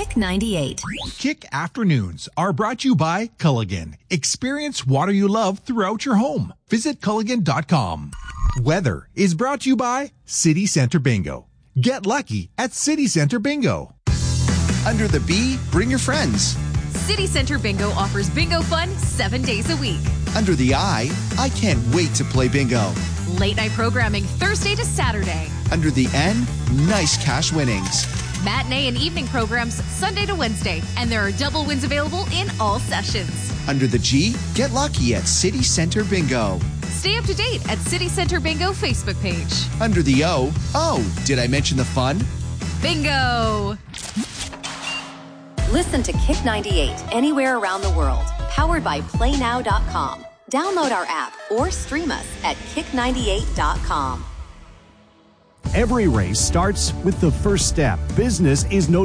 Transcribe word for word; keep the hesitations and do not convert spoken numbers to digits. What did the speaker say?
Kick ninety-eight. Kick Afternoons are brought to you by Culligan. Experience water you love throughout your home. Visit Culligan dot com. Weather is brought to you by City Center Bingo. Get lucky at City Center Bingo. Under the B, bring your friends. City Center Bingo offers bingo fun seven days a week. Under the I, I can't wait to play bingo. Late night programming Thursday to Saturday. Under the N, nice cash winnings. Matinee and evening programs Sunday to Wednesday, and there are double wins available in all sessions. Under the G, get lucky at City Center Bingo. Stay up to date at City Center Bingo Facebook page. Under the O, oh, did I mention the fun? Bingo! Listen to Kick ninety-eight anywhere around the world. Powered by play now dot com. Download our app or stream us at kick ninety-eight dot com. Every race starts with the first step. Business is no